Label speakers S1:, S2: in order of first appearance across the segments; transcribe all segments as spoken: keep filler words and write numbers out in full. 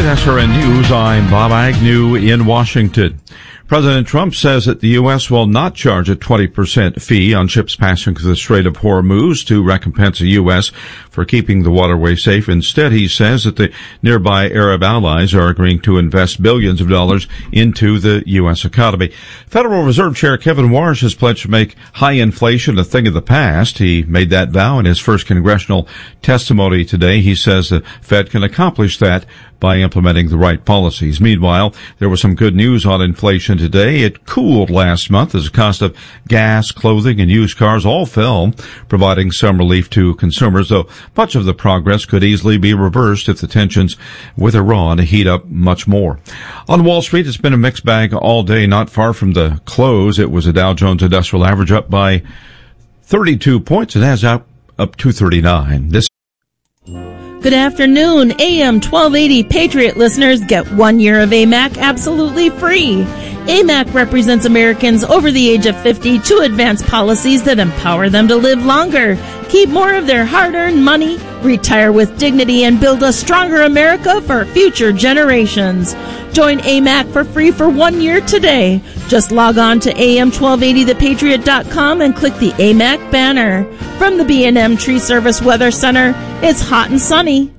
S1: S R N News, I'm Bob Agnew in Washington. President Trump says that the U S will not charge a twenty percent fee on ships passing through the Strait of Hormuz to recompense the U S for keeping the waterway safe. Instead, he says that the nearby Arab allies are agreeing to invest billions of dollars into the U S economy. Federal Reserve Chair Kevin Warsh has pledged to make high inflation a thing of the past. He made that vow in his first congressional testimony today. He says the Fed can accomplish that by implementing the right policies. Meanwhile, there was some good news on inflation today. It cooled last month as the cost of gas, clothing, and used cars all fell, providing some relief to consumers, though much of the progress could easily be reversed if the tensions with Iran heat up much more. On Wall Street, it's been a mixed bag all day, not far from the close. It was a Dow Jones Industrial Average up by thirty-two points. It has up, up two thirty-nine. This
S2: Good afternoon, A M twelve eighty Patriot listeners. Get one year of A M A C absolutely free. A M A C represents Americans over the age of fifty to advance policies that empower them to live longer, keep more of their hard-earned money, retire with dignity, and build a stronger America for future generations. Join A M A C for free for one year today. Just log on to A M twelve eighty the patriot dot com and click the A M A C banner. From the B and M Tree Service Weather Center, it's hot and sunny.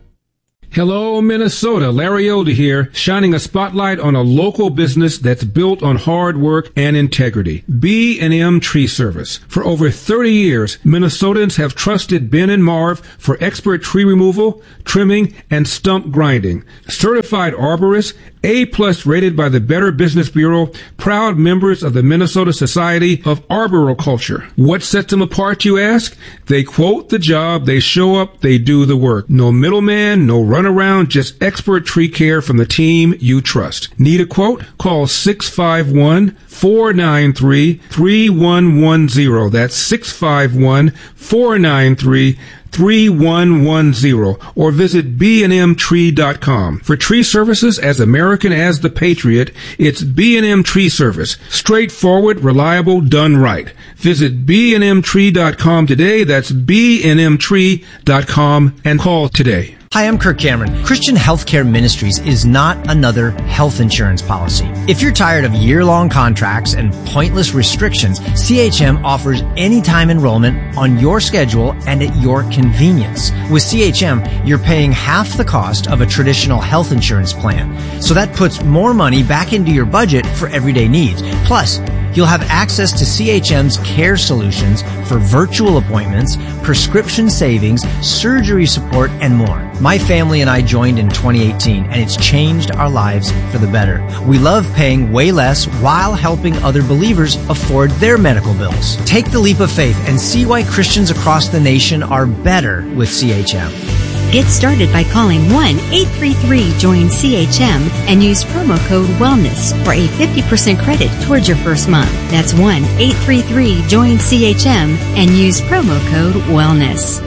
S3: Hello, Minnesota. Larry Elder here, shining a spotlight on a local business that's built on hard work and integrity. B and M Tree Service. For over thirty years, Minnesotans have trusted Ben and Marv for expert tree removal, trimming, and stump grinding. Certified arborists, A-plus rated by the Better Business Bureau, proud members of the Minnesota Society of Arboriculture. What sets them apart, you ask? They quote the job, they show up, they do the work. No middleman, no runaround, just expert tree care from the team you trust. Need a quote? Call six five one, four nine three, three one one zero. That's six five one, four nine three, three one one zero, or visit b and m tree dot com. For tree services as American as the Patriot, it's B and M Tree Service. Straightforward, reliable, done right. Visit b and m tree dot com today. That's b and m tree dot com and call today.
S4: Hi, I'm Kirk Cameron. Christian Healthcare Ministries is not another health insurance policy. If you're tired of year-long contracts and pointless restrictions, C H M offers anytime enrollment on your schedule and at your convenience. With C H M, you're paying half the cost of a traditional health insurance plan. So that puts more money back into your budget for everyday needs. Plus, you'll have access to C H M's care solutions for virtual appointments, prescription savings, surgery support, and more. My family and I joined in twenty eighteen, and it's changed our lives for the better. We love paying way less while helping other believers afford their medical bills. Take the leap of faith and see why Christians across the nation are better with C H M.
S5: Get started by calling one eight three three join C H M and use promo code WELLNESS for a fifty percent credit towards your first month. That's one eight three three join C H M and use promo code WELLNESS.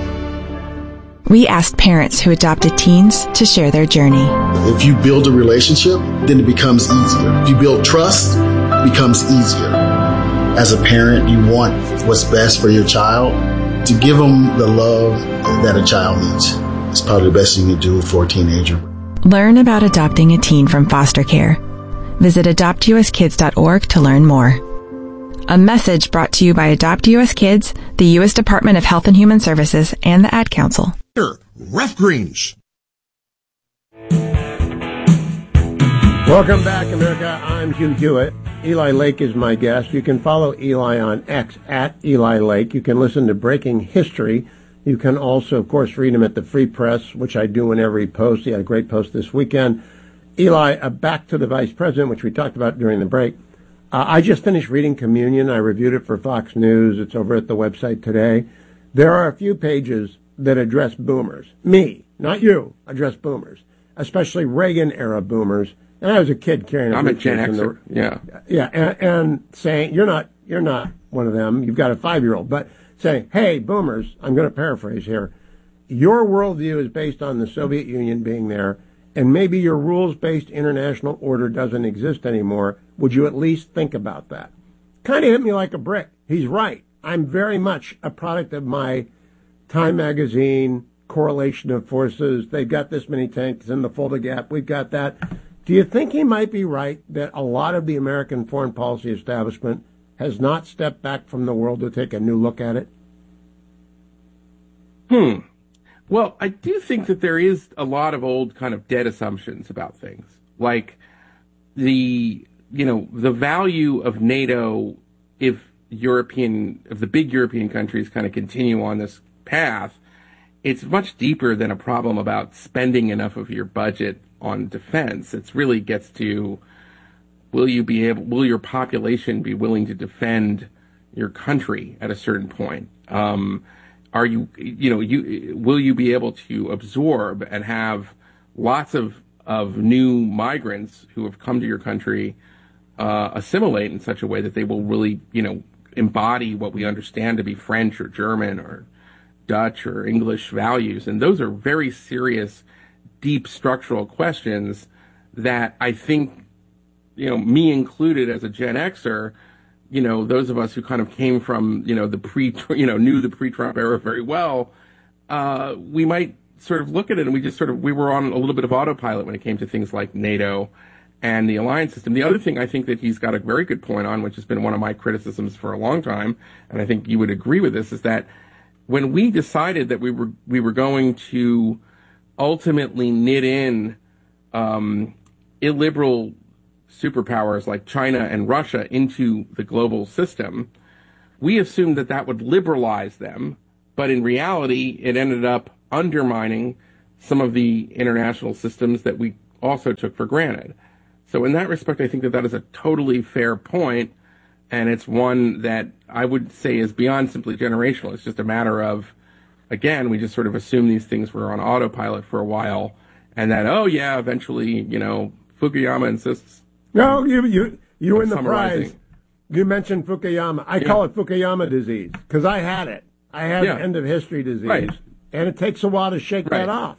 S6: We asked parents who adopted teens to share their journey.
S7: If you build a relationship, then it becomes easier. If you build trust, it becomes easier. As a parent, you want what's best for your child. To give them the love that a child needs. It's probably the best thing you do for a teenager.
S6: Learn about adopting a teen from foster care. Visit adopt u s kids dot org to learn more. A message brought to you by Adopt U S Kids, the U S Department of Health and Human Services, and the Ad Council.
S8: Rough Greens.
S9: Welcome back, America. I'm Hugh Hewitt. Eli Lake is my guest. You can follow Eli on X at Eli Lake. You can listen to Breaking History. You can also, of course, read him at the Free Press, which I do in every post. He had a great post this weekend. Eli, uh, back to the Vice President, which we talked about during the break. Uh, I just finished reading Communion. I reviewed it for Fox News. It's over at the website today. There are a few pages that address boomers. Me, not you, address boomers, especially Reagan-era boomers. And I was a kid carrying a
S10: I'm a Gen Xer,
S9: the,
S10: yeah.
S9: Yeah, and, and saying, you're not, you're not one of them. You've got a five-year-old. But saying, hey, boomers, I'm going to paraphrase here, your worldview is based on the Soviet Union being there, and maybe your rules-based international order doesn't exist anymore. Would you at least think about that? Kind of hit me like a brick. He's right. I'm very much a product of my Time Magazine, correlation of forces. They've got this many tanks in the Fulda Gap. We've got that. Do you think he might be right that a lot of the American foreign policy establishment has not stepped back from the world to take a new look at it?
S10: Hmm. Well, I do think that there is a lot of old kind of dead assumptions about things. Like the, you know, the value of NATO if European, if the big European countries kind of continue on this path, it's much deeper than a problem about spending enough of your budget on defense. It really gets to, will you be able, will your population be willing to defend your country at a certain point? Um, are you, you know, you, will you be able to absorb and have lots of, of new migrants who have come to your country, uh, assimilate in such a way that they will really, you know, embody what we understand to be French or German or Dutch or English values? And those are very serious, deep structural questions that I think, you know, me included as a Gen Xer, you know, those of us who kind of came from, you know, the pre, you know, knew the pre-Trump era very well, uh, we might sort of look at it and we just sort of, we were on a little bit of autopilot when it came to things like NATO and the alliance system. The other thing I think that he's got a very good point on, which has been one of my criticisms for a long time, and I think you would agree with this, is that when we decided that we were, we were going to ultimately knit in, um, illiberal superpowers like China and Russia into the global system, we assumed that that would liberalize them, but in reality, it ended up undermining some of the international systems that we also took for granted. So in that respect, I think that that is a totally fair point, and it's one that I would say is beyond simply generational. It's just a matter of, again, we just sort of assume these things were on autopilot for a while, and that, oh yeah, eventually, you know, Fukuyama insists.
S9: No, you you you win the prize. You mentioned Fukuyama. I yeah. call it Fukuyama disease because I had it. I had yeah. end of history disease,
S10: right.
S9: and it takes a while to shake
S10: right.
S9: that off.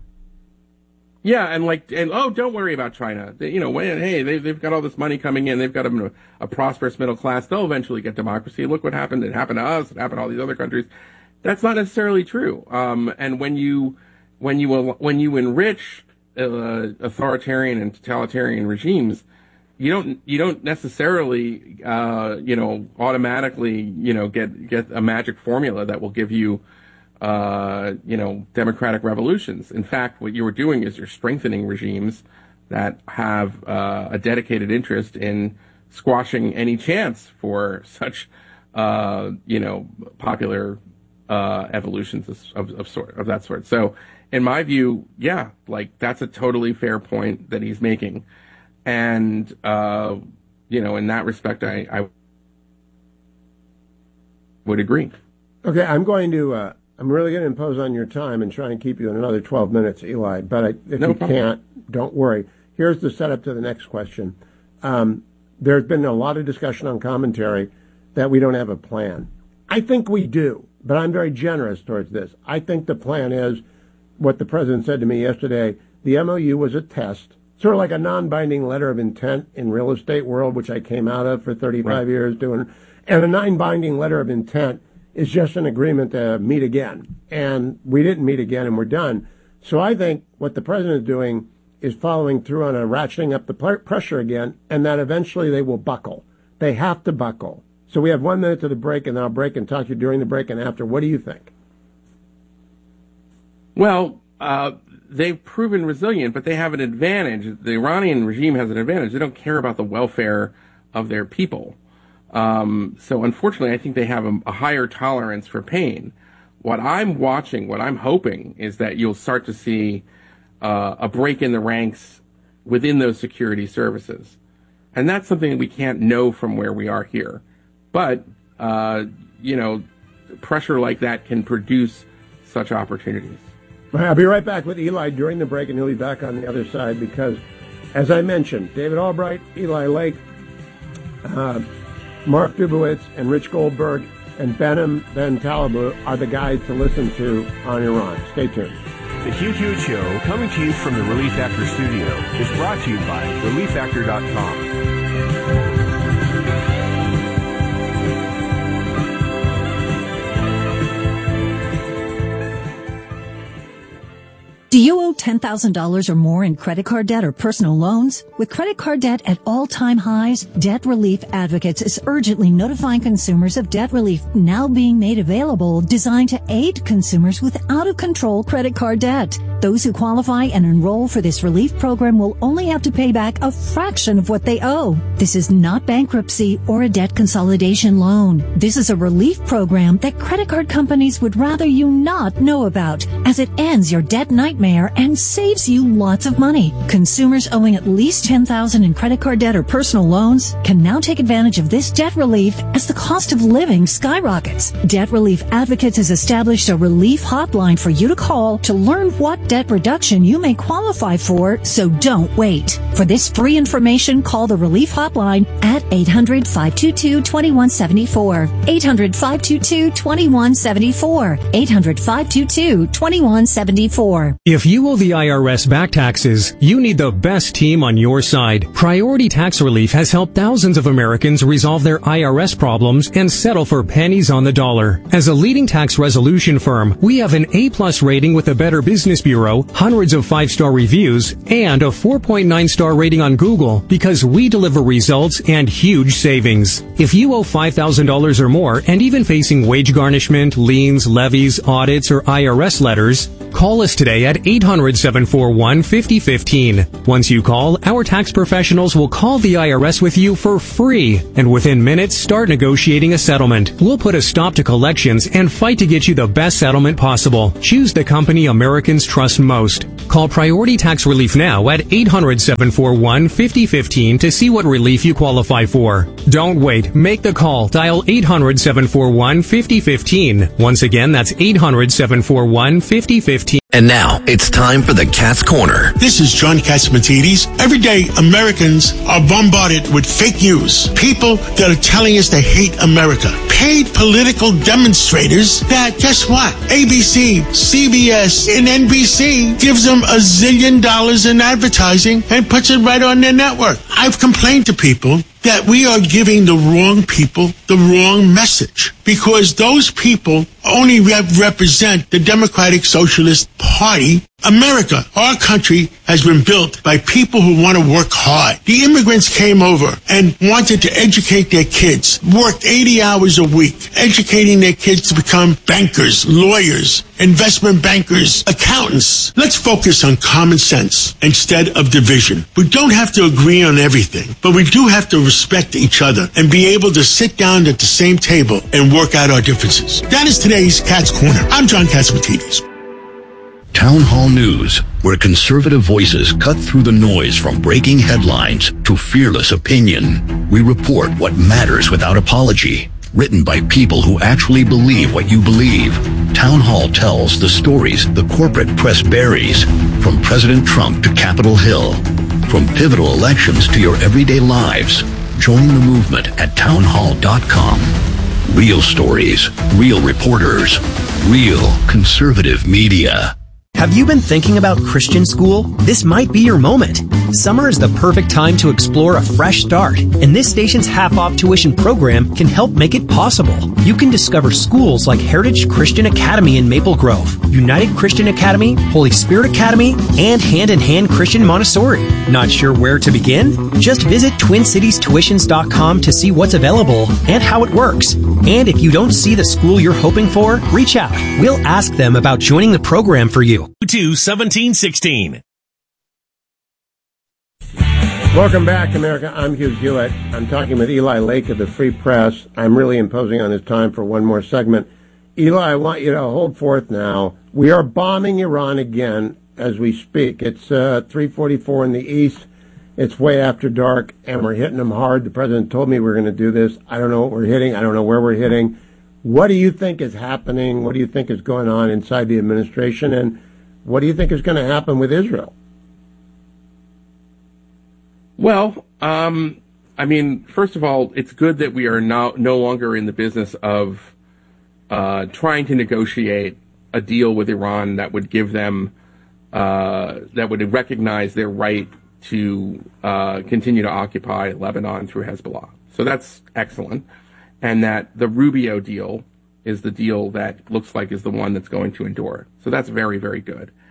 S10: Yeah, and like, and oh, don't worry about China. They, you know, when, hey, they, they've got all this money coming in. They've got a, a prosperous middle class. They'll eventually get democracy. Look what happened. It happened to us. It happened to all these other countries. That's not necessarily true. Um, and when you when you when you enrich uh, authoritarian and totalitarian regimes, you don't you don't necessarily uh, you know automatically you know get get a magic formula that will give you uh, you know democratic revolutions. In fact, what you were doing is you're strengthening regimes that have uh, a dedicated interest in squashing any chance for such uh, you know popular uh, evolutions of, of, of sort of that sort. So, in my view, yeah, like that's a totally fair point that he's making. And, uh, you know, in that respect, I, I would agree.
S9: Okay, I'm going to, uh, I'm really going to impose on your time and try and keep you in another twelve minutes, Eli. But I, if no you problem. can't, don't worry. Here's the setup to the next question. Um, there's been a lot of discussion on commentary that we don't have a plan. I think we do, but I'm very generous towards this. I think the plan is what the president said to me yesterday. The M O U was a test. Sort of like a non-binding letter of intent in real estate world, which I came out of for thirty-five right. years doing. And a non-binding letter of intent is just an agreement to meet again. And we didn't meet again, and we're done. So I think what the president is doing is following through on a ratcheting up the pressure again, and that eventually they will buckle. They have to buckle. So we have one minute to the break, and then I'll break and talk to you during the break and after. What do you think?
S10: Well, uh... they've proven resilient, but they have an advantage. The Iranian regime has an advantage. They don't care about the welfare of their people. Um, so unfortunately, I think they have a, a higher tolerance for pain. What I'm watching, what I'm hoping, is that you'll start to see uh, a break in the ranks within those security services. And that's something that we can't know from where we are here. But, uh, you know, pressure like that can produce such opportunities.
S9: I'll be right back with Eli during the break, and he'll be back on the other side because, as I mentioned, David Albright, Eli Lake, uh, Mark Dubowitz, and Rich Goldberg, and Behnam Ben Talabou are the guys to listen to on Iran. Stay tuned.
S11: The Huge Huge Show, coming to you from the Relief Factor studio, is brought to you by relief factor dot com.
S12: Do you owe ten thousand dollars or more in credit card debt or personal loans? With credit card debt at all-time highs, Debt Relief Advocates is urgently notifying consumers of debt relief now being made available, designed to aid consumers with out-of-control credit card debt. Those who qualify and enroll for this relief program will only have to pay back a fraction of what they owe. This is not bankruptcy or a debt consolidation loan. This is a relief program that credit card companies would rather you not know about, as it ends your debt nightmare and saves you lots of money. Consumers owing at least ten thousand dollars in credit card debt or personal loans can now take advantage of this debt relief as the cost of living skyrockets. Debt Relief Advocates has established a relief hotline for you to call to learn what debt reduction you may qualify for, so don't wait. For this free information, call the Relief Hotline at eight hundred, five two two, two one seven four. eight hundred, five two two, two one seven four. eight hundred, five two two, two one seven four.
S13: If you owe the I R S back taxes, you need the best team on your side. Priority Tax Relief has helped thousands of Americans resolve their I R S problems and settle for pennies on the dollar. As a leading tax resolution firm, we have an A-plus rating with the Better Business Bureau, hundreds of five-star reviews, and a four point nine star rating on Google because we deliver results and huge savings. If you owe five thousand dollars or more and even facing wage garnishment, liens, levies, audits, or I R S letters, call us today at eight hundred, seven four one, five oh one five. Once you call, our tax professionals will call the I R S with you for free, and within minutes start negotiating a settlement. We'll put a stop to collections and fight to get you the best settlement possible. Choose the company Americans trust most. Call Priority Tax Relief now at eight hundred, seven four one, five oh one five to see what relief you qualify for. Don't wait. Make the call. Dial eight hundred, seven four one, five oh one five. Once again, that's eight hundred, seven four one, five oh one five.
S14: And now, it's time for the Cat's Corner.
S8: This is John Catsimatidis. Every day, Americans are bombarded with fake news. People that are telling us they hate America. Paid political demonstrators that, guess what? A B C, C B S, and N B C gives them a zillion dollars in advertising and puts it right on their network. I've complained to people that we are giving the wrong people the wrong message because those people only rep- represent the Democratic Socialist Party. America, our country, has been built by people who want to work hard. The immigrants came over and wanted to educate their kids, worked eighty hours a week, educating their kids to become bankers, lawyers, investment bankers, accountants. Let's focus on common sense instead of division. We don't have to agree on everything, but we do have to respect each other and be able to sit down at the same table and work out our differences. That is today's Cat's Corner. I'm John Catsimatidis.
S14: Town Hall News, where conservative voices cut through the noise from breaking headlines to fearless opinion. We report what matters without apology. Written by people who actually believe what you believe. Town Hall tells the stories the corporate press buries, from President Trump to Capitol Hill. From pivotal elections to your everyday lives. Join the movement at town hall dot com. Real stories, real reporters, real conservative media.
S15: Have you been thinking about Christian school? This might be your moment. Summer is the perfect time to explore a fresh start, and this station's half-off tuition program can help make it possible. You can discover schools like Heritage Christian Academy in Maple Grove, United Christian Academy, Holy Spirit Academy, and Hand in Hand Christian Montessori. Not sure where to begin? Just visit twin cities tuitions dot com to see what's available and how it works. And if you don't see the school you're hoping for, reach out. We'll ask them about joining the program for you.
S11: two seventeen sixteen.
S9: Welcome back, America. I'm Hugh Hewitt. I'm talking with Eli Lake of the Free Press. I'm really imposing on his time for one more segment. Eli, I want you to hold forth now. We are bombing Iran again as we speak. It's uh, three forty-four in the east. It's way after dark, and we're hitting them hard. The president told me we we're going to do this. I don't know what we're hitting. I don't know where we're hitting. What do you think is happening? What do you think is going on inside the administration? And what do you think is going to happen with Israel?
S10: Well, um, I mean, first of all, it's good that we are now no longer in the business of uh, trying to negotiate a deal with Iran that would give them, uh, that would recognize their right to uh, continue to occupy Lebanon through Hezbollah. So that's excellent. And that the Rubio deal is the deal that looks like is the one that's going to endure. So that's very, very good.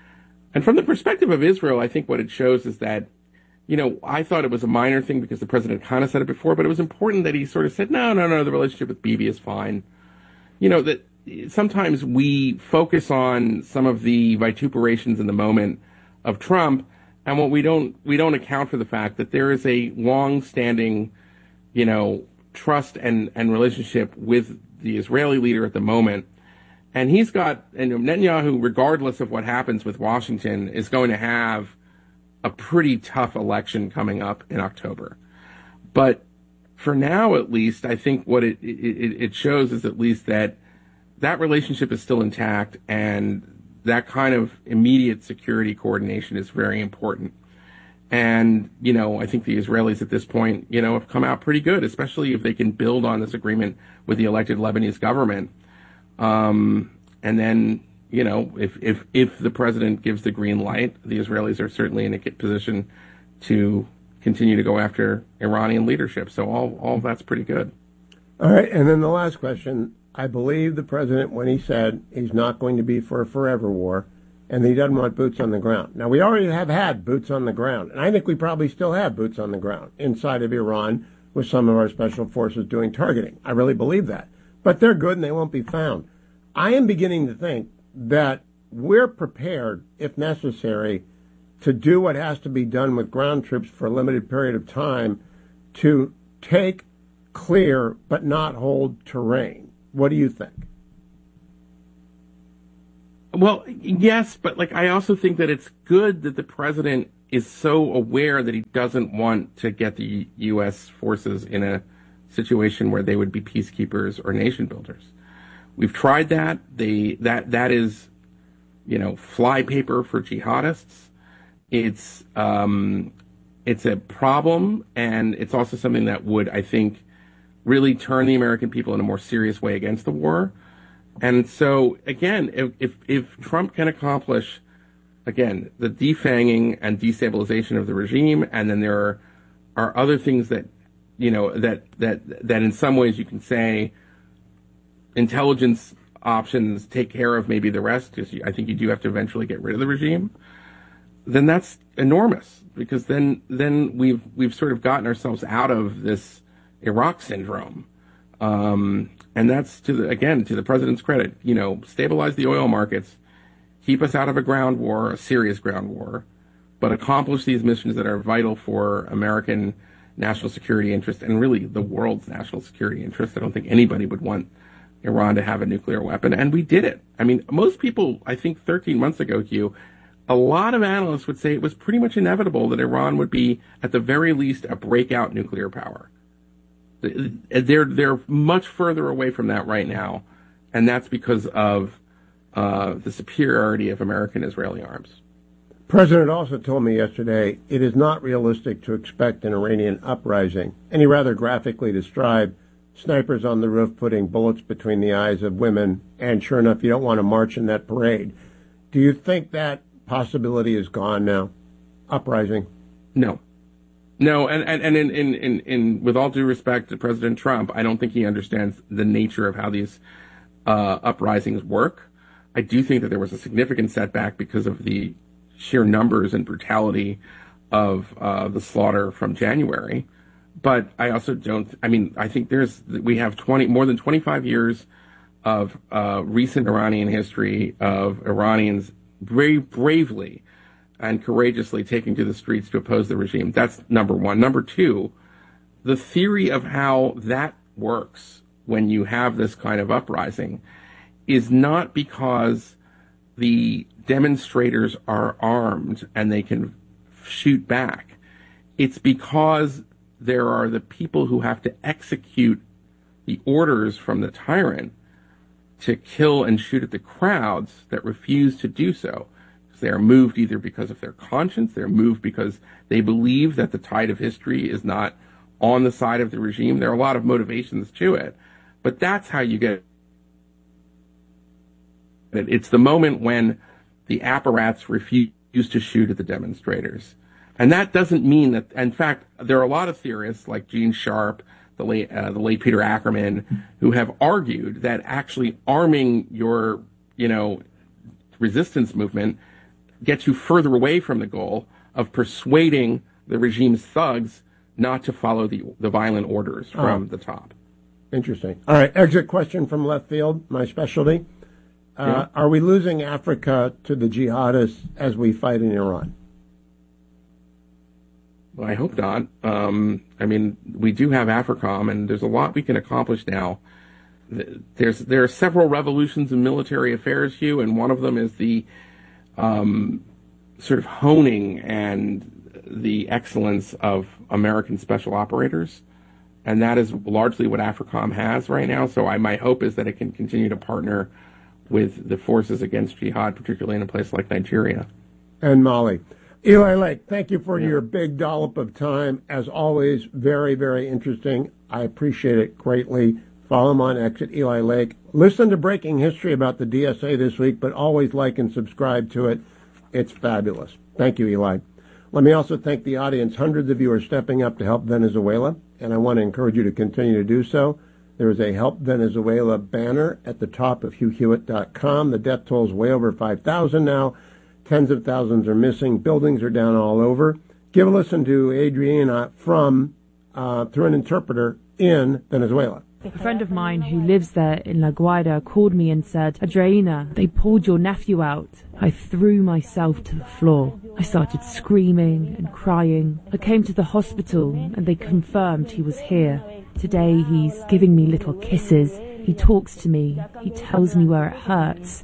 S10: And from the perspective of Israel, I think what it shows is that, you know, I thought it was a minor thing because the president kind of said it before, but it was important that he sort of said, no, no, no, the relationship with Bibi is fine. You know, that sometimes we focus on some of the vituperations in the moment of Trump, and what we don't, we don't account for the fact that there is a long-standing, you know, trust and, and relationship with the Israeli leader at the moment. And he's got, and Netanyahu, regardless of what happens with Washington, is going to have a pretty tough election coming up in October. But for now, at least, I think what it, it, it shows is at least that that relationship is still intact, and that kind of immediate security coordination is very important. And, you know, I think the Israelis at this point, you know, have come out pretty good, especially if they can build on this agreement with the elected Lebanese government. Um, and then, you know, if, if, if the president gives the green light, the Israelis are certainly in a position to continue to go after Iranian leadership. So all, all of that's pretty good.
S9: All right. And then the last question. I believe the president when he said he's not going to be for a forever war and he doesn't want boots on the ground. Now, we already have had boots on the ground, and I think we probably still have boots on the ground inside of Iran with some of our special forces doing targeting. I really believe that. But they're good and they won't be found. I am beginning to think that we're prepared, if necessary, to do what has to be done with ground troops for a limited period of time to take, clear, but not hold terrain. What do you think?
S10: Well, yes, but like I also think that it's good that the president is so aware that he doesn't want to get the U S forces in a situation where they would be peacekeepers or nation builders. We've tried that. They that that is, you know, flypaper for jihadists. It's um, it's a problem, and it's also something that would, I think, really turn the American people in a more serious way against the war. And so, again, if if, if Trump can accomplish, again, the defanging and destabilization of the regime, and then there are, are other things that, you know, that that that in some ways you can say intelligence options take care of maybe the rest, because I think you do have to eventually get rid of the regime, then that's enormous, because then then we've we've sort of gotten ourselves out of this Iraq syndrome. Um, and that's, to the, again, to the president's credit, you know, stabilize the oil markets, keep us out of a ground war, a serious ground war, but accomplish these missions that are vital for American national security interest and really the world's national security interest. I don't think anybody would want Iran to have a nuclear weapon, and we did it. I mean, most people, I think thirteen months ago, Hugh, a lot of analysts would say it was pretty much inevitable that Iran would be, at the very least, a breakout nuclear power. They're they're much further away from that right now, and that's because of uh, the superiority of American-Israeli arms.
S9: The president also told me yesterday it is not realistic to expect an Iranian uprising, and he rather graphically described snipers on the roof putting bullets between the eyes of women, and sure enough, you don't want to march in that parade. Do you think that possibility is gone now? Uprising?
S10: No. No, and, and, and in, in, in, in, with all due respect to President Trump, I don't think he understands the nature of how these uh, uprisings work. I do think that there was a significant setback because of the sheer numbers and brutality of uh, the slaughter from January. But I also don't, I mean, I think there's, we have twenty, more than twenty-five years of uh, recent Iranian history of Iranians very bravely and courageously taking to the streets to oppose the regime. That's number one. Number two, the theory of how that works when you have this kind of uprising is not because the demonstrators are armed and they can shoot back. It's because there are the people who have to execute the orders from the tyrant to kill and shoot at the crowds that refuse to do so. They are moved either because of their conscience, they're moved because they believe that the tide of history is not on the side of the regime. There are a lot of motivations to it, but that's how you get it. It's the moment when the apparatus refuse to shoot at the demonstrators. And that doesn't mean that, in fact, there are a lot of theorists like Gene Sharp, the late, uh, the late Peter Ackerman, who have argued that actually arming your, you know, resistance movement gets you further away from the goal of persuading the regime's thugs not to follow the the violent orders from oh. the top.
S9: Interesting. All right, exit question from left field, my specialty. Uh, yeah. Are we losing Africa to the jihadists as we fight in Iran?
S10: Well, I hope not. Um, I mean, we do have AFRICOM, and there's a lot we can accomplish now. There's there are several revolutions in military affairs, Hugh, and one of them is the um, sort of honing and the excellence of American special operators, and that is largely what AFRICOM has right now. So I, my hope is that it can continue to partner with the forces against jihad, particularly in a place like Nigeria.
S9: And Mali. Eli Lake, thank you for yeah. your big dollop of time. As always, very, very interesting. I appreciate it greatly. Follow him on X at Eli Lake. Listen to Breaking History about the D S A this week, but always like and subscribe to it. It's fabulous. Thank you, Eli. Let me also thank the audience. Hundreds of you are stepping up to help Venezuela, and I want to encourage you to continue to do so. There is a Help Venezuela banner at the top of Hugh Hewitt dot com. The death toll is way over five thousand now. Tens of thousands are missing. Buildings are down all over. Give a listen to Adriana from, uh, through an interpreter in Venezuela.
S16: A friend of mine who lives there in La Guaira called me and said, Adriana, they pulled your nephew out. I threw myself to the floor. I started screaming and crying. I came to the hospital and they confirmed he was here. Today he's giving me little kisses. He talks to me. He tells me where it hurts.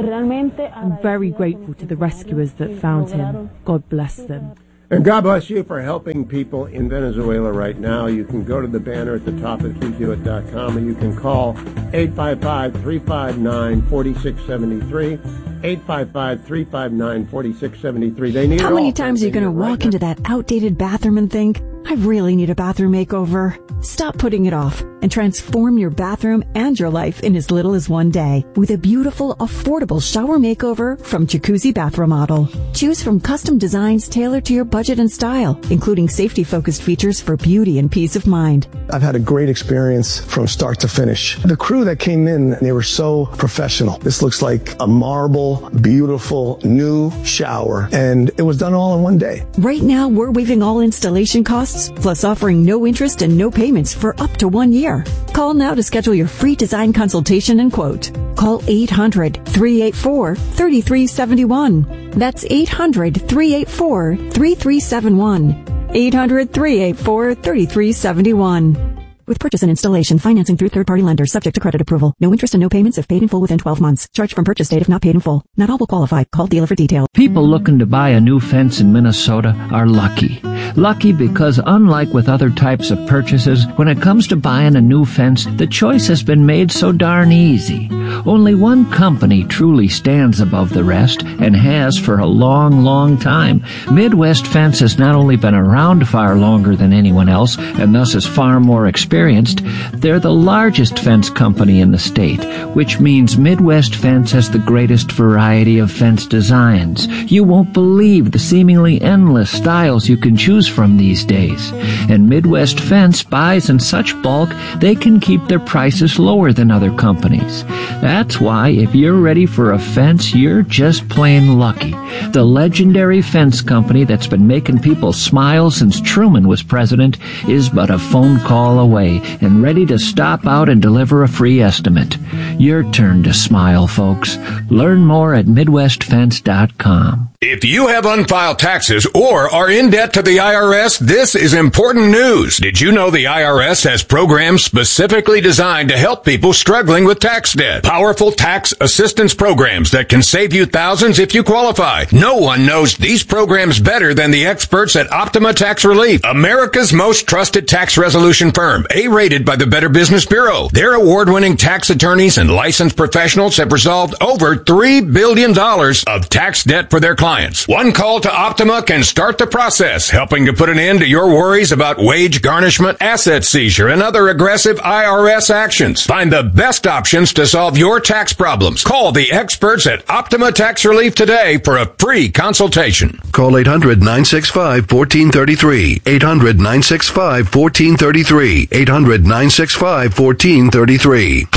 S16: I'm very grateful to the rescuers that found him. God bless them.
S9: And God bless you for helping people in Venezuela right now. You can go to the banner at the top of Hugh Hewitt dot com, and you can call eight five five, three five nine, four six seven three. eight five five, three five nine, four six seven three. They need
S12: How many times are you going to walk into that outdated bathroom and think, I really need a bathroom makeover? Stop putting it off and transform your bathroom and your life in as little as one day with a beautiful, affordable shower makeover from Jacuzzi Bath Remodel. Choose from custom designs tailored to your budget and style, including safety-focused features for beauty and peace of mind.
S17: I've had a great experience from start to finish. The crew that came in, they were so professional. This looks like a marble, beautiful, new shower, and it was done all in one day.
S12: Right now, we're waiving all installation costs, plus offering no interest and no payments for up to one year. Call now to schedule your free design consultation and quote. Call eight hundred, three eight four, three three seven one. That's eight hundred, three eight four, three three seven one. eight hundred, three eight four, three three seven one. With purchase and installation, financing through third-party lenders, subject to credit approval. No interest and no payments if paid in full within twelve months. Charged from purchase date if not paid in full. Not all will qualify. Call dealer for details.
S18: People looking to buy a new fence in Minnesota are lucky. Lucky because unlike with other types of purchases, when it comes to buying a new fence, the choice has been made so darn easy. Only one company truly stands above the rest and has for a long, long time. Midwest Fence has not only been around far longer than anyone else and thus is far more experienced, they're the largest fence company in the state, which means Midwest Fence has the greatest variety of fence designs. You won't believe the seemingly endless styles you can choose from these days. And Midwest Fence buys in such bulk, they can keep their prices lower than other companies. That's why if you're ready for a fence, you're just plain lucky. The legendary fence company that's been making people smile since Truman was president is but a phone call away and ready to stop out and deliver a free estimate. Your turn to smile, folks. Learn more at Midwest Fence dot com.
S19: If you have unfiled taxes or are in debt to the I R S, this is important news. Did you know the I R S has programs specifically designed to help people struggling with tax debt? Powerful tax assistance programs that can save you thousands if you qualify. No one knows these programs better than the experts at Optima Tax Relief, America's most trusted tax resolution firm, A-rated by the Better Business Bureau. Their award-winning tax attorneys and licensed professionals have resolved over three billion dollars of tax debt for their clients. One call to Optima can start the process, helping to put an end to your worries about wage garnishment, asset seizure, and other aggressive I R S actions. Find the best options to solve your tax problems. Call the experts at Optima Tax Relief today for a free consultation.
S14: Call eight hundred, nine six five, one four three three. eight hundred, nine six five, one four three three. eight hundred, nine six five, one four three three.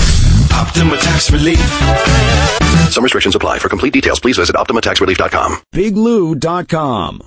S20: Optima Tax Relief.
S14: Some restrictions apply. For complete details, please visit Optima Tax Relief dot com.
S21: Big Lou dot com.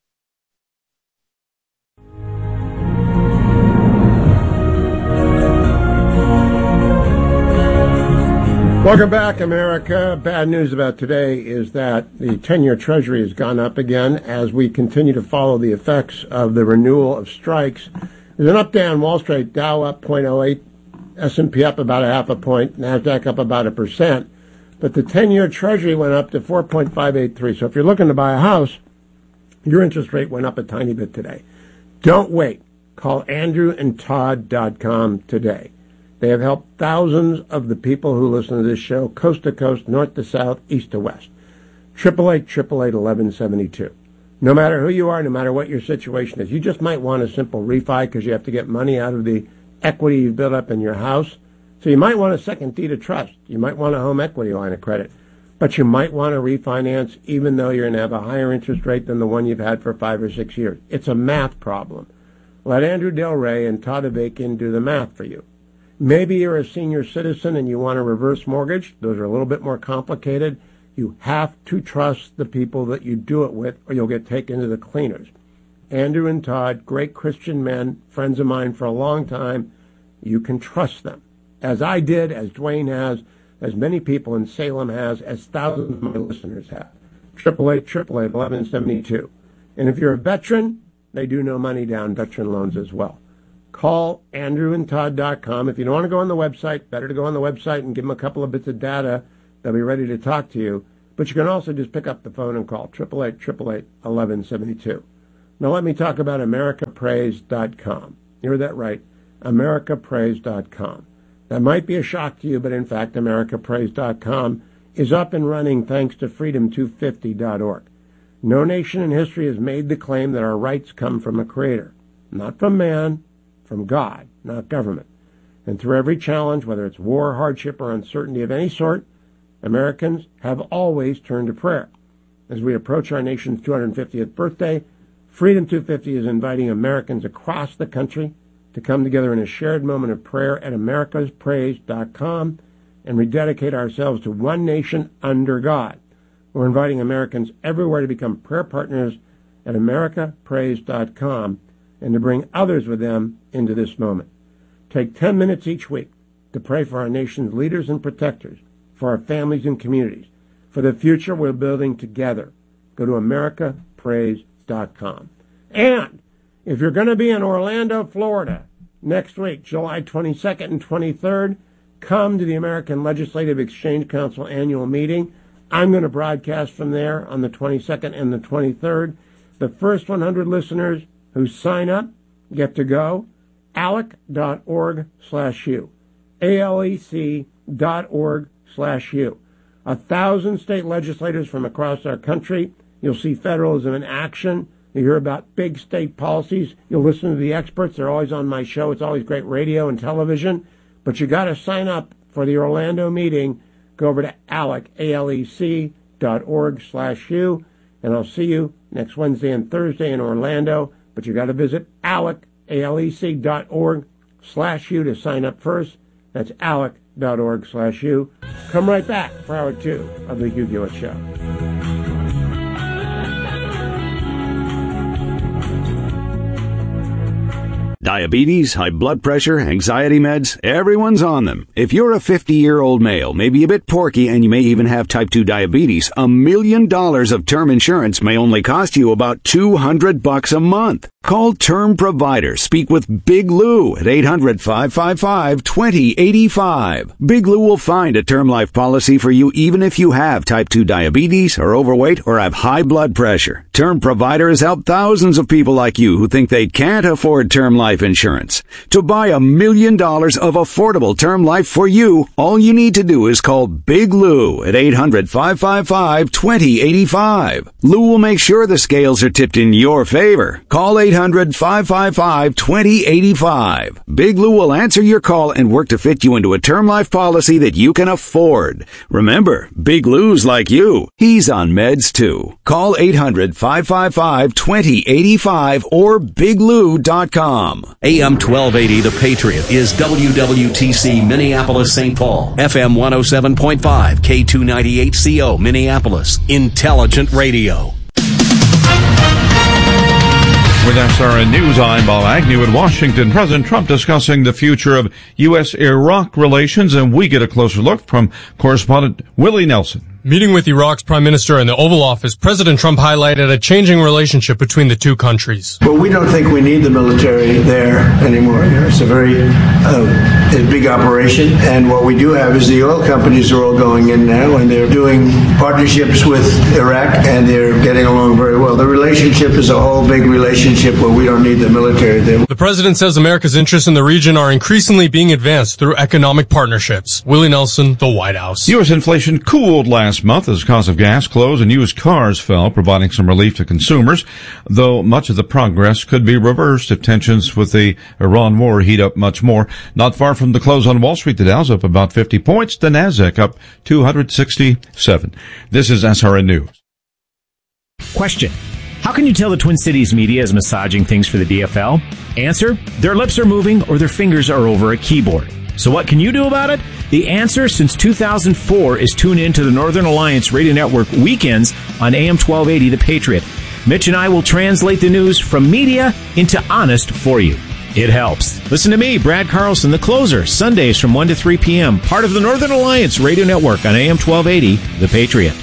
S9: Welcome back, America. Bad news about today is that the ten-year Treasury has gone up again as we continue to follow the effects of the renewal of strikes. There's an up day on Wall Street, Dow up zero point zero eight, S and P up about a half a point, NASDAQ up about a percent. But the ten-year Treasury went up to four point five eight three. So if you're looking to buy a house, your interest rate went up a tiny bit today. Don't wait. Call Andrew and Todd dot com today. They have helped thousands of the people who listen to this show, coast to coast, north to south, east to west. eight eight eight, eight eight eight, one one seven two. No matter who you are, no matter what your situation is, you just might want a simple refi because you have to get money out of the equity you've built up in your house. So you might want a second deed of trust. You might want a home equity line of credit. But you might want to refinance even though you're going to have a higher interest rate than the one you've had for five or six years. It's a math problem. Let Andrew Del Rey and Todd Avakian do the math for you. Maybe you're a senior citizen and you want a reverse mortgage. Those are a little bit more complicated. You have to trust the people that you do it with or you'll get taken to the cleaners. Andrew and Todd, great Christian men, friends of mine for a long time. You can trust them. As I did, as Dwayne has, as many people in Salem has, as thousands of my listeners have. eight eight eight, eight eight eight, one one seven two. And if you're a veteran, they do no money down veteran loans as well. Call Andrew and Todd dot com. If you don't want to go on the website, better to go on the website and give them a couple of bits of data. They'll be ready to talk to you. But you can also just pick up the phone and call eight eight eight, eight eight eight, one one seven two. Now let me talk about America Praise dot com. You heard that right, America Praise dot com. That might be a shock to you, but in fact, America Praise dot com is up and running thanks to freedom two fifty dot org. No nation in history has made the claim that our rights come from a creator, not from man, from God, not government. And through every challenge, whether it's war, hardship, or uncertainty of any sort, Americans have always turned to prayer. As we approach our nation's two hundred fiftieth birthday, Freedom two fifty is inviting Americans across the country to come together in a shared moment of prayer at Americas Praise dot com and rededicate ourselves to one nation under God. We're inviting Americans everywhere to become prayer partners at America Praise dot com and to bring others with them into this moment. Take ten minutes each week to pray for our nation's leaders and protectors, for our families and communities, for the future we're building together. Go to America Praise dot com. And if you're going to be in Orlando, Florida, next week, July twenty-second and twenty-third, come to the American Legislative Exchange Council annual meeting. I'm going to broadcast from there on the twenty-second and the twenty-third. The first one hundred listeners who sign up get to go. alec dot org slash u. A L E C dot org slash u. A thousand state legislators from across our country. You'll see federalism in action. You hear about big state policies. You'll listen to the experts. They're always on my show. It's always great radio and television. But you got to sign up for the Orlando meeting. Go over to alec, A L E C dot org slash u. And I'll see you next Wednesday and Thursday in Orlando. But you got to visit alec, A L E C dot org slash u to sign up first. That's alec dot org slash u. Come right back for hour two of the Hugh Hewitt Show.
S21: Diabetes, high blood pressure, anxiety meds, everyone's on them. If you're a fifty-year-old male, maybe a bit porky, and you may even have type two diabetes, a million dollars of term insurance may only cost you about two hundred bucks a month. Call Term Provider. Speak with Big Lou at eight hundred, five five five, two zero eight five. Big Lou will find a term life policy for you even if you have type two diabetes, are overweight, or have high blood pressure. Term Provider has helped thousands of people like you who think they can't afford term life insurance. To buy a million dollars of affordable term life for you, all you need to do is call Big Lou at eight hundred, five five five, two zero eight five. Lou will make sure the scales are tipped in your favor. Call eight hundred hundred, five five five, two zero eight five. Big Lou will answer your call and work to fit you into a term life policy that you can afford. Remember, Big Lou's like you. He's on meds too. Call eight hundred, five five five, two zero eight five or big lou dot com.
S20: A M twelve eighty The Patriot is W W T C Minneapolis Saint Paul. F M one oh seven point five K two ninety-eight C O Minneapolis. Intelligent Radio.
S1: With S R N News, I'm Bob Agnew in Washington. President Trump discussing the future of U S Iraq relations, and we get a closer look from correspondent Willie Nelson.
S22: Meeting with Iraq's prime minister in the Oval Office, President Trump highlighted a changing relationship between the two countries.
S23: But we don't think we need the military there anymore. You know, it's a very uh, a big operation, and what we do have is the oil companies are all going in now, and they're doing partnerships with Iraq, and they're getting along very well. The relationship is a whole big relationship where we don't need the military there.
S22: The president says America's interests in the region are increasingly being advanced through economic partnerships. Willie Nelson, the White House.
S1: U S inflation cooled last month as cost of gas, clothes, and used cars fell, providing some relief to consumers, though much of the progress could be reversed if tensions with the Iran war heat up much more. Not far from the close on Wall Street, the Dow's up about fifty points, the Nasdaq up two hundred sixty-seven. This is S R N News.
S24: Question: how can you tell the Twin Cities media is massaging things for the D F L? Answer: their lips are moving or their fingers are over a keyboard. So what can you do about it? The answer since two thousand four is tune in to the Northern Alliance Radio Network weekends on A M twelve eighty The Patriot. Mitch and I will translate the news from media into honest for you. It helps. Listen to me, Brad Carlson, the closer, Sundays from one to three p.m., part of the Northern Alliance Radio Network on A M twelve eighty The Patriot.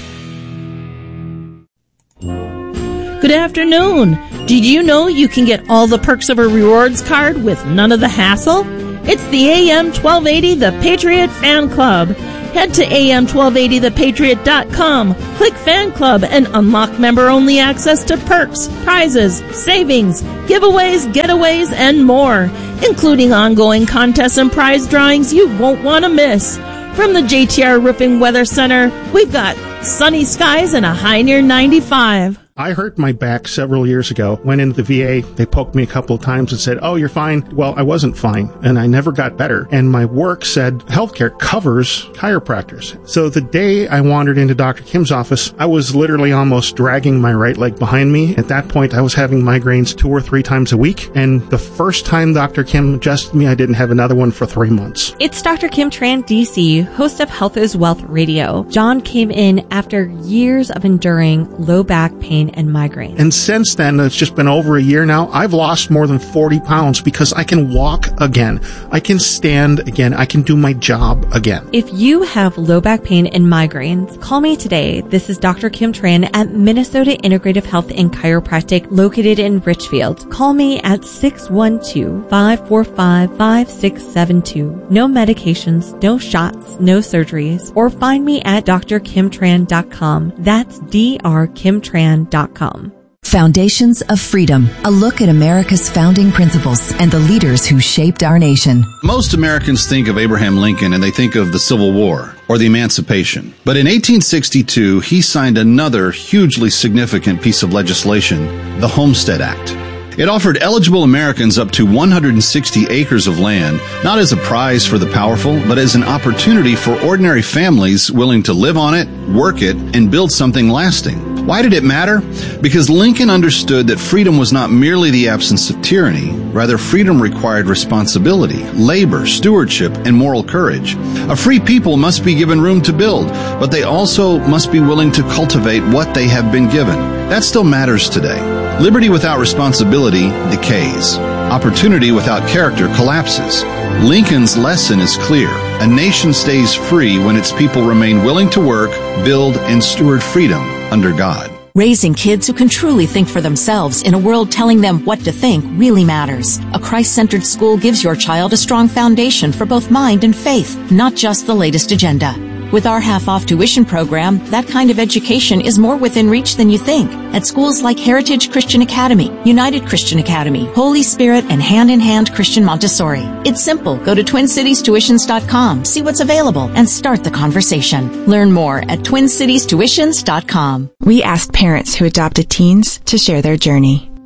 S2: Good afternoon. Did you know you can get all the perks of a rewards card with none of the hassle? It's the A M twelve eighty The Patriot Fan Club. Head to A M twelve eighty the patriot dot com, click Fan Club, and unlock member-only access to perks, prizes, savings, giveaways, getaways, and more, including ongoing contests and prize drawings you won't want to miss. From the J T R Roofing Weather Center, we've got sunny skies and a high near ninety-five.
S25: I hurt my back several years ago, went into the V A, they poked me a couple of times and said, oh, you're fine. Well, I wasn't fine, and I never got better. And my work said healthcare covers chiropractors. So the day I wandered into Doctor Kim's office, I was literally almost dragging my right leg behind me. At that point, I was having migraines two or three times a week, and the first time Doctor Kim adjusted me, I didn't have another one for three months.
S26: It's Doctor Kim Tran, D C, host of Health is Wealth Radio. John came in after years of enduring low back pain and migraines.
S25: And since then, it's just been over a year now, I've lost more than forty pounds because I can walk again. I can stand again. I can do my job again.
S26: If you have low back pain and migraines, call me today. This is Doctor Kim Tran at Minnesota Integrative Health and Chiropractic located in Richfield. Call me at six one two, five four five, five six seven two. No medications, no shots, no surgeries. Or find me at d r kim tran dot com. That's d r kim tran dot com.
S27: Foundations of Freedom, a look at America's founding principles and the leaders who shaped our nation.
S28: Most Americans think of Abraham Lincoln and they think of the Civil War or the Emancipation. But in eighteen sixty-two, he signed another hugely significant piece of legislation, the Homestead Act. It offered eligible Americans up to one hundred sixty acres of land, not as a prize for the powerful, but as an opportunity for ordinary families willing to live on it, work it, and build something lasting. Why did it matter? Because Lincoln understood that freedom was not merely the absence of tyranny. Rather, freedom required responsibility, labor, stewardship, and moral courage. A free people must be given room to build, but they also must be willing to cultivate what they have been given. That still matters today. Liberty without responsibility decays. Opportunity without character collapses. Lincoln's lesson is clear. A nation stays free when its people remain willing to work, build, and steward freedom under God.
S27: Raising kids who can truly think for themselves in a world telling them what to think really matters. A Christ-centered school gives your child a strong foundation for both mind and faith, not just the latest agenda. With our half-off tuition program, that kind of education is more within reach than you think. At schools like Heritage Christian Academy, United Christian Academy, Holy Spirit, and Hand in Hand Christian Montessori. It's simple. Go to twin cities tuitions dot com, see what's available, and start the conversation. Learn more at twin cities tuitions dot com.
S6: We asked parents who adopted teens to share their journey.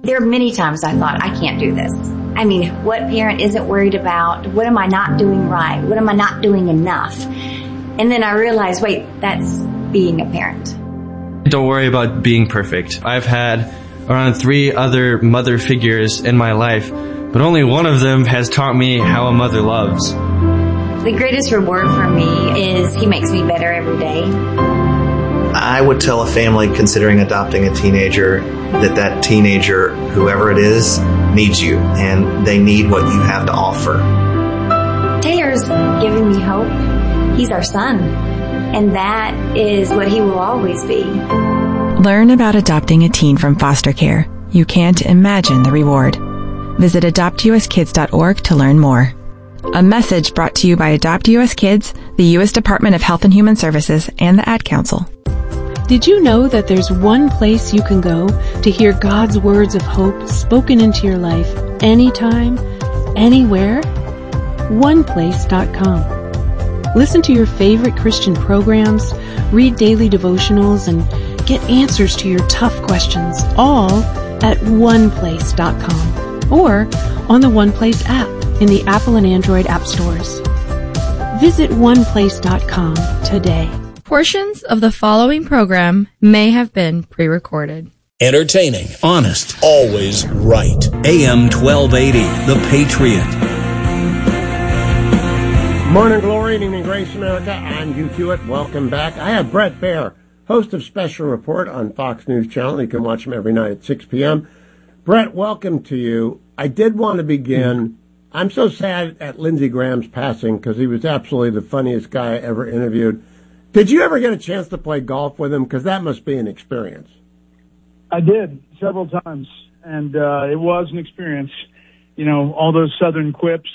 S3: There are many times I thought, I can't do this. I mean, what parent isn't worried about, what am I not doing right? What am I not doing enough? And then I realized, wait, that's being a parent.
S4: Don't worry about being perfect. I've had around three other mother figures in my life, but only one of them has taught me how a mother loves.
S3: The greatest reward for me is he makes me better every day.
S5: I would tell a family considering adopting a teenager that that teenager, whoever it is, needs you, and they need what you have to offer.
S3: Taylor's giving me hope. He's our son, and that is what he will always be.
S6: Learn about adopting a teen from foster care. You can't imagine the reward. Visit adopt u s kids dot org to learn more. A message brought to you by Adopt U S Kids, the U S Department of Health and Human Services, and the Ad Council.
S7: Did you know that there's one place you can go to hear God's words of hope spoken into your life anytime, anywhere? one place dot com. Listen to your favorite Christian programs, read daily devotionals, and get answers to your tough questions, all at one place dot com or on the OnePlace app in the Apple and Android app stores. Visit one place dot com today.
S8: Portions of the following program may have been pre-recorded.
S20: Entertaining, honest, always right. A M twelve eighty, The Patriot.
S9: Morning glory and evening grace, America. I'm Hugh Hewitt. Welcome back. I have Bret Baier, host of Special Report on Fox News Channel. You can watch him every night at six p.m. Bret, welcome to you. I did want to begin. I'm so sad at Lindsey Graham's passing because he was absolutely the funniest guy I ever interviewed. Did you ever get a chance to play golf with him? Because that must be an experience.
S11: I did several times, and uh, it was an experience. You know, all those Southern quips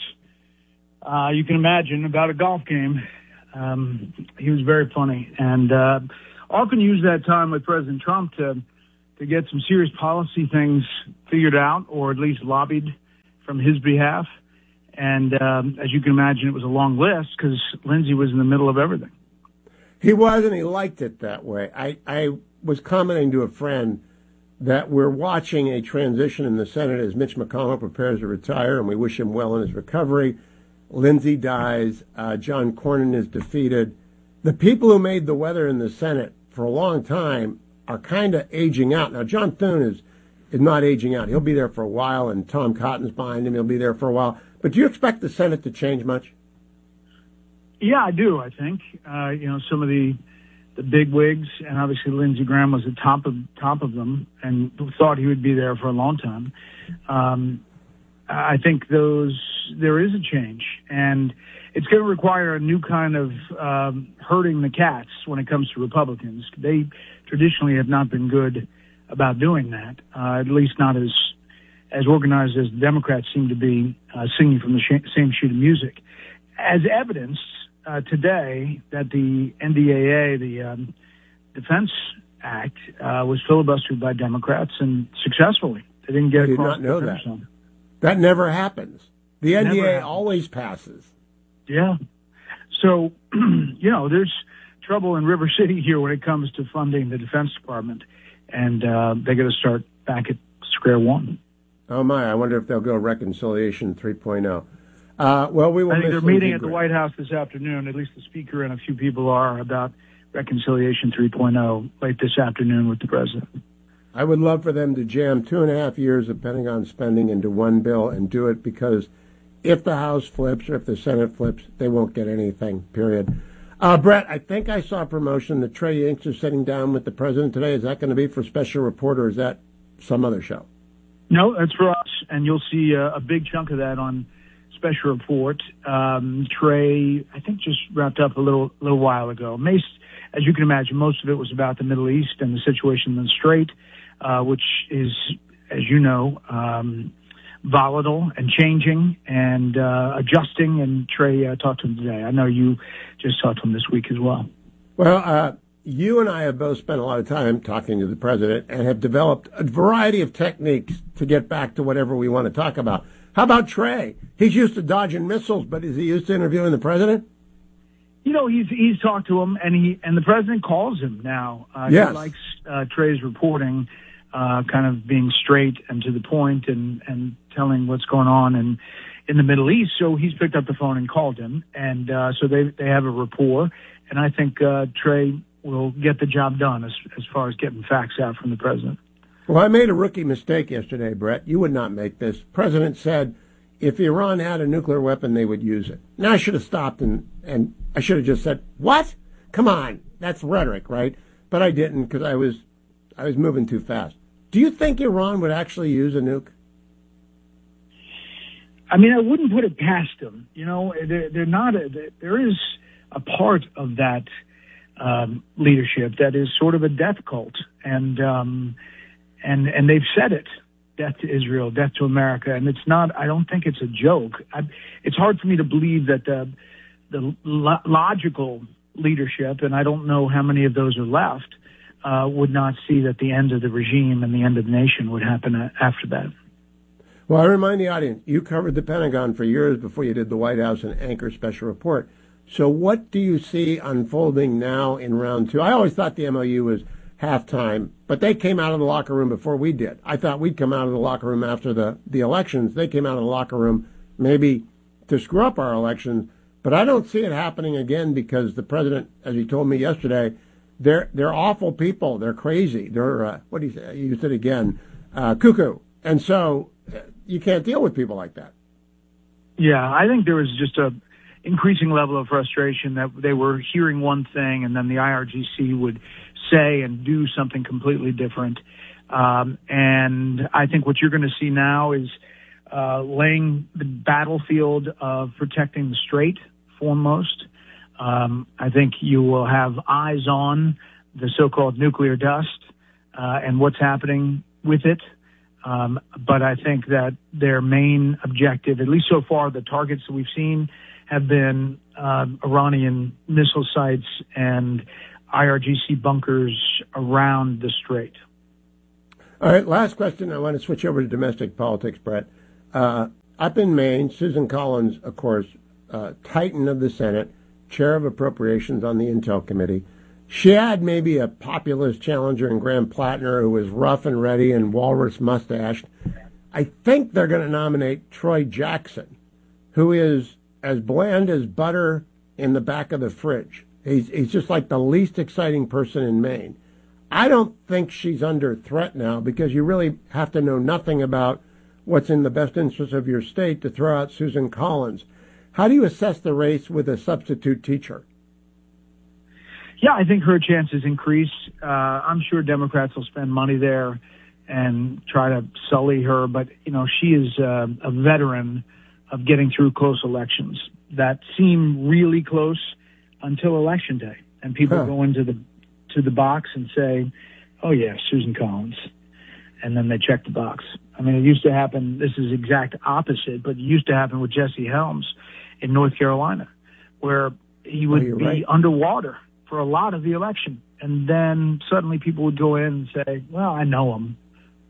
S11: uh, you can imagine about a golf game. Um, he was very funny, and uh, often used that time with President Trump to to get some serious policy things figured out, or at least lobbied from his behalf. And um, as you can imagine, it was a long list because Lindsey was in the middle of everything.
S9: He was, and he liked it that way. I, I was commenting to a friend that we're watching a transition in the Senate as Mitch McConnell prepares to retire, and we wish him well in his recovery. Lindsey dies. Uh, John Cornyn is defeated. The people who made the weather in the Senate for a long time are kind of aging out. Now, John Thune is, is not aging out. He'll be there for a while, and Tom Cotton's behind him. He'll be there for a while. But do you expect the Senate to change much?
S11: Yeah, I do, I think. Uh, you know, some of the the big wigs, and obviously Lindsey Graham was the top of top of them and thought he would be there for a long time. Um, I think those there is a change, and it's going to require a new kind of um, herding the cats when it comes to Republicans. They traditionally have not been good about doing that, uh, at least not as as organized as the Democrats seem to be, uh, singing from the sh- same sheet of music. As evidenced uh, today that the N D A A, the um, Defense Act, uh, was filibustered by Democrats and successfully. They didn't get
S9: I did
S11: across
S9: not know
S11: the
S9: that.
S11: zone.
S9: That never happens. The N D A A
S11: happens.
S9: always passes.
S11: Yeah. So, you know, there's trouble in River City here when it comes to funding the Defense Department, and uh, they got to start back at square one.
S9: Oh, my. I wonder if they'll go Reconciliation three point oh. Uh, well, we will
S11: I think
S9: miss
S11: they're
S9: Lindsey
S11: meeting at the
S9: Graham.
S11: White House this afternoon, at least the Speaker and a few people are, about Reconciliation three point oh late this afternoon with the President.
S9: I would love for them to jam two and a half years of Pentagon spending into one bill and do it, because if the House flips or if the Senate flips, they won't get anything, period. Uh, Bret, I think I saw a promotion that Trey Yanks is sitting down with the President today. Is that going to be for Special Report, or is that some other show?
S11: No, that's for us, and you'll see a, a big chunk of that on Special Report. Um, Trey, I think, just wrapped up a little little while ago. Most, as you can imagine, most of it was about the Middle East and the situation in the Strait, uh, which is, as you know, um, volatile and changing and uh, adjusting. And Trey uh, talked to him today. I know you just talked to him this week as well.
S9: Well, uh, you and I have both spent a lot of time talking to the President and have developed a variety of techniques to get back to whatever we want to talk about. How about Trey? He's used to dodging missiles, but is he used to interviewing the President?
S11: You know, he's he's talked to him, and he and the President calls him now. Uh,
S9: yes.
S11: He likes uh, Trey's reporting. uh, kind of being straight and to the point and, and telling what's going on in, in the Middle East. So he's picked up the phone and called him. And uh, so they, they have a rapport. And I think uh, Trey will get the job done as, as far as getting facts out from the president.
S9: Well, I made a rookie mistake yesterday, Brett. You would not make this. President said if Iran had a nuclear weapon, they would use it. Now, I should have stopped and, and I should have just said, what? Come on. That's rhetoric, right? But I didn't because I was I was moving too fast. Do you think Iran would actually use a nuke?
S11: I mean, I wouldn't put it past them. You know, they're, they're not. A, there is a part of that um, leadership that is sort of a death cult, and um, and and they've said it: death to Israel, death to America. And it's not. I don't think it's a joke. I, it's hard for me to believe that the the lo- logical leadership, and I don't know how many of those are left, uh, would not see that the end of the regime and the end of the nation would happen after that.
S9: Well, I remind the audience, you covered the Pentagon for years before you did the White House and Anchor Special Report. So what do you see unfolding now in round two? I always thought the M O U was halftime, but they came out of the locker room before we did. I thought we'd come out of the locker room after the, the elections. They came out of the locker room maybe to screw up our elections, but I don't see it happening again because the president, as he told me yesterday, they're they're awful people. They're crazy. They're, uh, what do you say? You used it again, uh, cuckoo. And so you can't deal with people like that.
S11: Yeah, I think there was just a increasing level of frustration that they were hearing one thing and then the I R G C would say and do something completely different. Um, and I think what you're going to see now is uh, laying the battlefield of protecting the Strait foremost. Um, I think you will have eyes on the so-called nuclear dust uh, and what's happening with it. Um, but I think that their main objective, at least so far, the targets that we've seen have been uh, Iranian missile sites and I R G C bunkers around the Strait.
S9: All right, last question. I want to switch over to domestic politics, Brett. Uh, up in Maine, Susan Collins, of course, uh, Titan of the Senate, chair of appropriations on the Intel Committee. She had maybe a populist challenger in Graham Plattner who was rough and ready and walrus mustached. I think they're going to nominate Troy Jackson, who is as bland as butter in the back of the fridge. He's, he's just like the least exciting person in Maine. I don't think she's under threat now because you really have to know nothing about what's in the best interest of your state to throw out Susan Collins. How do you assess the race with a substitute teacher?
S11: Yeah, I think her chances increase. Uh, I'm sure Democrats will spend money there and try to sully her, but, you know, she is uh, a veteran of getting through close elections that seem really close until Election Day. And people huh. go into the to the box and say, oh, yeah, Susan Collins. And then they check the box. I mean, it used to happen, this is exact opposite, but it used to happen with Jesse Helms in North Carolina, where he would oh, be right. underwater for a lot of the election. And then suddenly people would go in and say, well, I know him.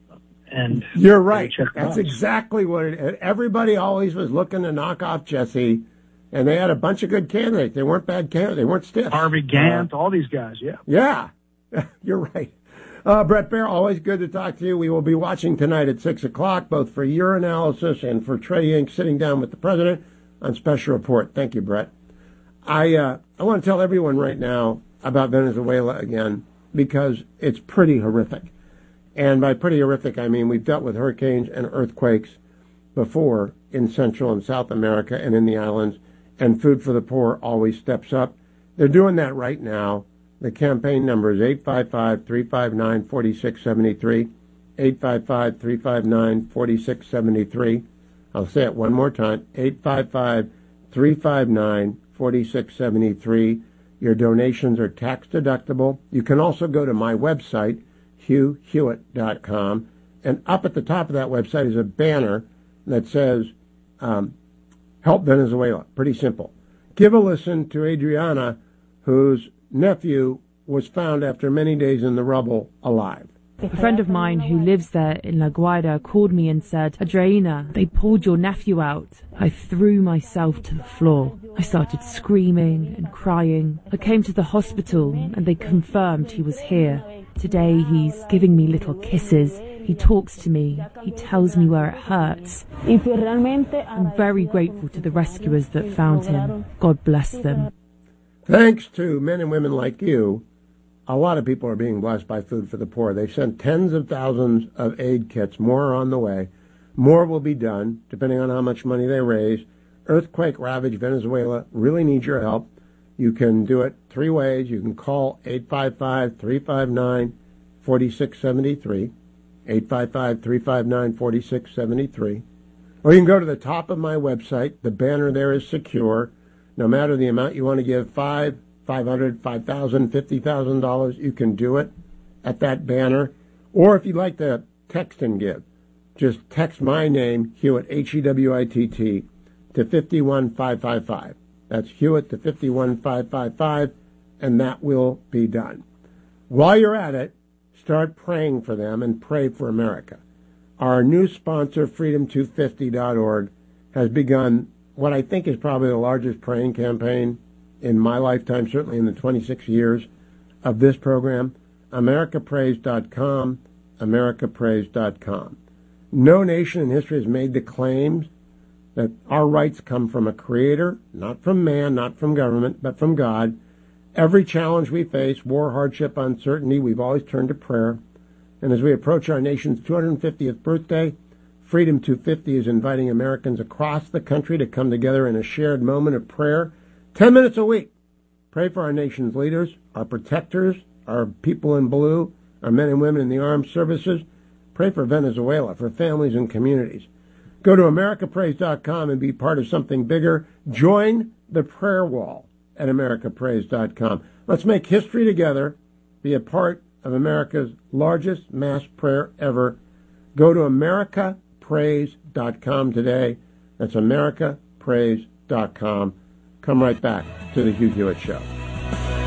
S11: And
S9: you're right. That's exactly what it, everybody always was looking to knock off Jesse, and they had a bunch of good candidates. They weren't bad candidates. They weren't stiff.
S11: Harvey Gantt, uh, all these guys, yeah.
S9: Yeah, you're right. Uh, Bret Baier, always good to talk to you. We will be watching tonight at six o'clock, both for your analysis and for Trey Yingst sitting down with the president on Special Report. Thank you, Brett. I uh, I want to tell everyone right now about Venezuela again because it's pretty horrific. And by pretty horrific, I mean we've dealt with hurricanes and earthquakes before in Central and South America and in the islands, and Food for the Poor always steps up. They're doing that right now. The campaign number is eight five five, three five nine, four six seven three, eight five five, three five nine, four six seven three. I'll say it one more time, eight five five, three five nine, four six seven three. Your donations are tax deductible. You can also go to my website, hugh hewitt dot com, and up at the top of that website is a banner that says, um, Help Venezuela. Pretty simple. Give a listen to Adriana, whose nephew was found after many days in the rubble alive.
S10: A friend of mine who lives there in La Guaira called me and said, Adriana, they pulled your nephew out. I threw myself to the floor. I started screaming and crying. I came to the hospital and they confirmed he was here. Today he's giving me little kisses. He talks to me. He tells me where it hurts. I'm very grateful to the rescuers that found him. God bless them.
S9: Thanks to men and women like you, a lot of people are being blessed by Food for the Poor. They've sent tens of thousands of aid kits. More are on the way. More will be done, depending on how much money they raise. Earthquake-ravaged Venezuela really needs your help. You can do it three ways. You can call eight five five, three five nine, four six seven three, eight five five, three five nine, four six seven three. Or you can go to the top of my website. The banner there is secure. No matter the amount you want to give, five, five hundred, five thousand, fifty thousand dollars, you can do it at that banner. Or if you'd like to text and give, just text my name, Hewitt, H E W I T T, to five one five five five. That's Hewitt to five one five five five, and that will be done. While you're at it, start praying for them and pray for America. Our new sponsor, freedom two fifty dot org, has begun what I think is probably the largest praying campaign in my lifetime, certainly in the twenty-six years of this program. America Prays dot com, America Prays dot com. No nation in history has made the claims that our rights come from a creator, not from man, not from government, but from God. Every challenge we face, war, hardship, uncertainty, we've always turned to prayer. And as we approach our nation's two hundred fiftieth birthday, Freedom two fifty is inviting Americans across the country to come together in a shared moment of prayer. Ten minutes a week. Pray for our nation's leaders, our protectors, our people in blue, our men and women in the armed services. Pray for Venezuela, for families and communities. Go to America Prays dot com and be part of something bigger. Join the prayer wall at America Prays dot com. Let's make history together. Be a part of America's largest mass prayer ever. Go to America Prays dot com today. That's America Prays dot com. Come right back to the Hugh Hewitt Show.